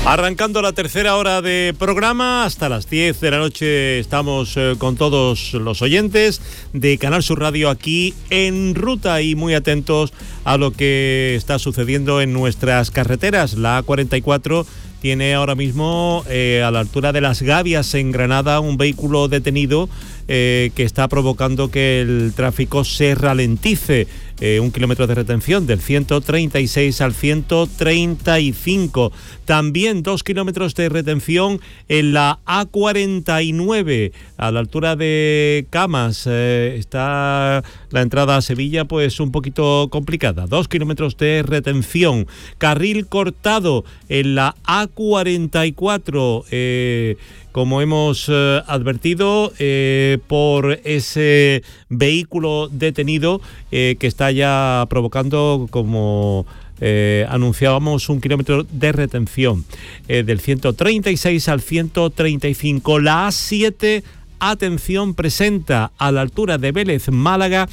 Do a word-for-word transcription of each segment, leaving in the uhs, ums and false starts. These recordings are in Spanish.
Arrancando la tercera hora de programa, hasta las diez de la noche estamos eh, con todos los oyentes de Canal Sur Radio aquí en ruta y muy atentos a lo que está sucediendo en nuestras carreteras. La A cuarenta y cuatro tiene ahora mismo eh, a la altura de Las Gavias en Granada un vehículo detenido eh, que está provocando que el tráfico se ralentice. Eh, un kilómetro de retención del ciento treinta y seis al ciento treinta y cinco. También dos kilómetros de retención en la A cuarenta y nueve a la altura de Camas. Eh, está la entrada a Sevilla pues un poquito complicada. Dos kilómetros de retención. Carril cortado en la A cuarenta y cuatro. Eh, Como hemos eh, advertido, eh, por ese vehículo detenido eh, que está ya provocando, como eh, anunciábamos, un kilómetro de retención eh, del ciento treinta y seis al ciento treinta y cinco. La A siete, atención, presenta a la altura de Vélez, Málaga,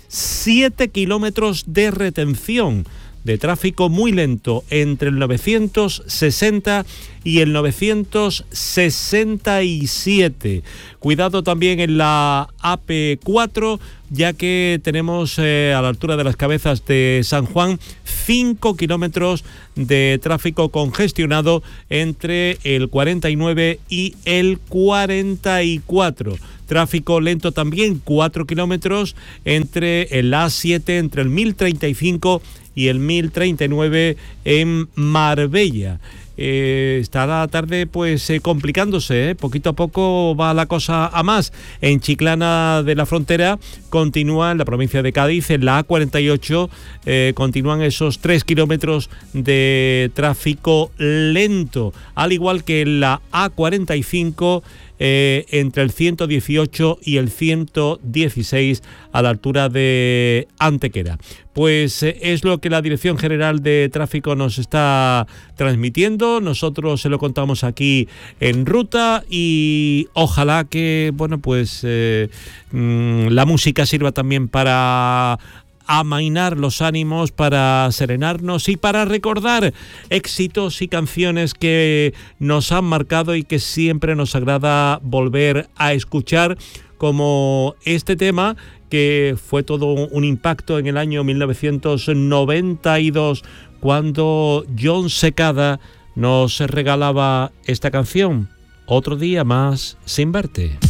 siete kilómetros de retención de tráfico muy lento entre el novecientos sesenta y el novecientos sesenta y siete. Cuidado también en la A P cuatro, ya que tenemos eh, a la altura de las Cabezas de San Juan cinco kilómetros de tráfico congestionado entre el cuarenta y nueve y el cuarenta y cuatro. Tráfico lento también, cuatro kilómetros entre el A siete, entre el mil treinta y cinco y el mil treinta y nueve en Marbella. Eh, está la tarde pues eh, complicándose, ¿eh? Poquito a poco va la cosa a más. En Chiclana de la Frontera continúa, en la provincia de Cádiz, en la A cuarenta y ocho, eh, continúan esos tres kilómetros de tráfico lento, al igual que en la A cuarenta y cinco, eh, entre el ciento dieciocho y el ciento dieciséis a la altura de Antequera. Pues eh, es lo que la Dirección General de Tráfico nos está transmitiendo. Nosotros se lo contamos aquí en ruta y ojalá que, bueno, pues eh, mmm, la música sirva también para amainar los ánimos, para serenarnos y para recordar éxitos y canciones que nos han marcado y que siempre nos agrada volver a escuchar, como este tema que fue todo un impacto en el año mil novecientos noventa y dos, cuando Jon Secada nos regalaba esta canción, Otro día más sin verte.